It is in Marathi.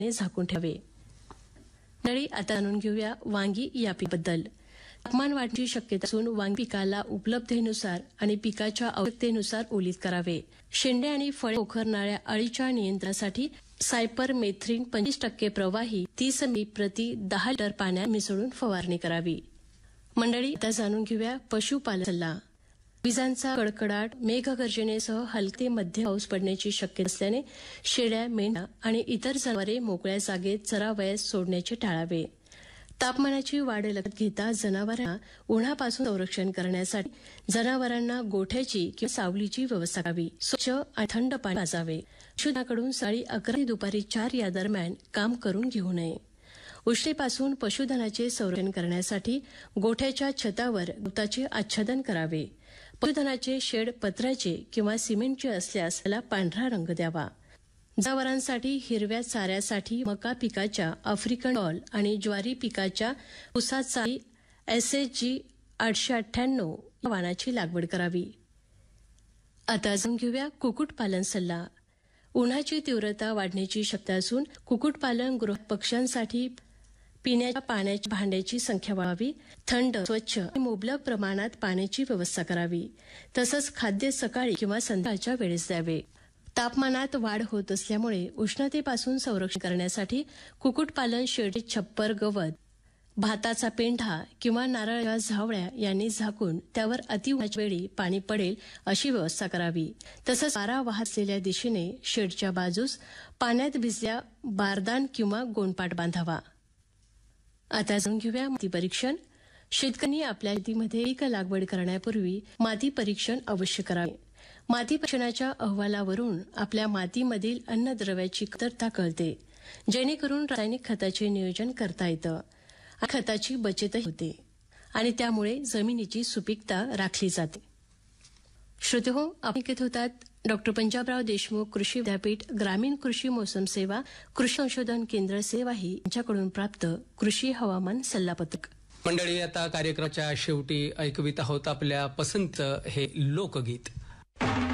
झाकून ठेवावे. नळी आता जाणून घेऊया वांगी या पिकाबद्दल. तापमान वाढण्याची शक्यता असून वांगी पिकाला उपलब्धतेनुसार आणि पिकाच्या आवश्यकतेनुसार ओलीत करावे. शेंडे आणि फळे पोखरणाऱ्या अळीच्या नियंत्रणासाठी सायपरमेथ्रिन 25% प्रवाही 30 मिली प्रति 10 लिटर पाण्यात मिसळून फवारणी करावी. मंडळी, आता जाणून घेऊया पशुपालन सल्ला. विजांचा कडकडाट, मेघगर्जनेसह हलके ते मध्यम पाऊस पडण्याची शक्यता असल्याने शेळ्या, मेंढ्या आणि इतर जनावरे मोकळ्या जागेत चरावयास सोडण्याचे टाळावे. तापमानाची वाढ लक्षात घेता जनावरांना उन्हापासून संरक्षण करण्यासाठी जनावरांना गोठ्याची किंवा सावलीची व्यवस्था करावी. स्वच्छ आणि थंड पाणी पाजावे. पशुधनाकडून सकाळी 11 ते दुपारी 4 या दरम्यान काम करून घेऊ नये. उष्णतेपासून पशुधनाचे संरक्षण करण्यासाठी गोठ्याच्या छतावर गवताचे आच्छादन करावे. पशुधनाचे शेड पत्र्याचे किंवा सिमेंटचे असल्यास त्याला पांढरा रंग द्यावा. जनावरांसाठी हिरव्या चाऱ्यासाठी मका पिकाच्या आफ्रिकन डॉल आणि ज्वारी पिकाच्या ऊसाचा SHG 898 या वाणाची लागवड करावी. आता जाणून घेऊया कुक्कुटपालन सल्ला. उन्हाची तीव्रता वाढण्याची शक्यता असून कुक्कुटपालन गृहात पक्ष्यांसाठी पिण्याच्या पाण्याच्या भांड्याची संख्या वाढवावी. थंड, स्वच्छ आणि मुबलक प्रमाणात पाण्याची व्यवस्था करावी. तसंच खाद्य सकाळी किंवा संध्याकाळच्या वेळेस द्यावे. तापमानात वाढ होत असल्यामुळे उष्णतेपासून संरक्षण करण्यासाठी कुक्कुटपालन शेडचे छप्पर गवत, भाताचा पेंढा किंवा नारळाच्या झावळ्या यांनी झाकून त्यावर अतिउन्हाच्या वेळी पाणी पडेल अशी व्यवस्था करावी. तसंच वारा वाहत असलेल्या दिशेने शेडच्या बाजूस पाण्यात भिजल्या बारदान किंवा गोणपाट बांधावा. आता जाणून घेऊया माती परीक्षण. शेतकऱ्यांनी आपल्या शेतीमध्ये पीक लागवड करण्यापूर्वी माती परीक्षण अवश्य करावे. माती परीक्षणाच्या अहवालावरून आपल्या मातीमधील अन्नद्रव्याची कमतरता कळते, जेणेकरून रासायनिक खताचे नियोजन करता येतं. खताची बचतही होते आणि त्यामुळे जमिनीची सुपीकता राखली जाते. श्रोतेहो, आपण ऐकत होतात डॉक्टर पंजाबराव देशमुख कृषी विद्यापीठ ग्रामीण कृषी मोसम सेवा कृषी संशोधन केंद्र सेवाही यांच्याकडून प्राप्त कृषी हवामान सल्लापत्रक. मंडळी, आता कार्यक्रमाच्या शेवटी ऐकवित आहोत आपल्या पसंत हे लोकगीत.